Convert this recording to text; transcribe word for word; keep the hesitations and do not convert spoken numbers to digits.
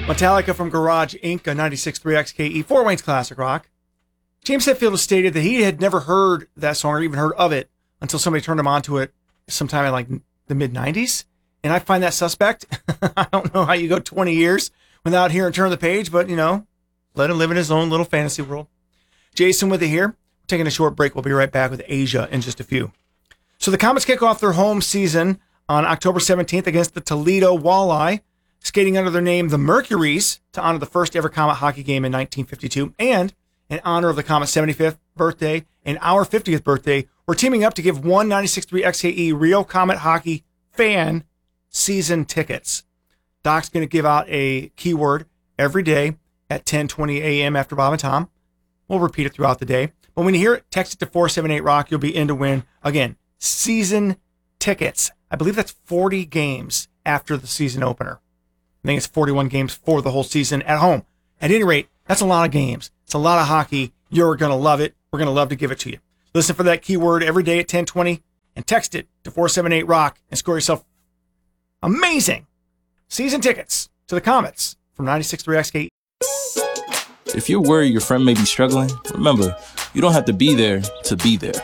Metallica from Garage Incorporated, ninety-six point three X K E, Fort Wayne's classic rock. James Hetfield has stated that he had never heard that song or even heard of it until somebody turned him onto it sometime in like the mid nineties. And I find that suspect. I don't know how you go twenty years without hearing Turn the Page, but, you know, let him live in his own little fantasy world. Jason with it here. We're taking a short break. We'll be right back with Asia in just a few. So the Comets kick off their home season on October seventeenth against the Toledo Walleye, skating under their name, the Mercuries, to honor the first ever Comet hockey game in nineteen fifty-two. And in honor of the Comet's seventy-fifth birthday and our fiftieth birthday, we're teaming up to give one ninety-six point three X K E Rio Comet hockey fan season tickets. Doc's going to give out a keyword every day at ten twenty a.m. after Bob and Tom. We'll repeat it throughout the day. But when you hear it, text it to four seven eight rock. You'll be in to win, again, season tickets. I believe that's forty games after the season opener. I think it's forty-one games for the whole season at home. At any rate, that's a lot of games. It's a lot of hockey. You're going to love it. We're going to love to give it to you. Listen for that keyword every day at ten twenty and text it to four seven eight rock and score yourself amazing season tickets to the Comets from ninety-six point three X K E. If you're worried your friend may be struggling, remember, you don't have to be there to be there.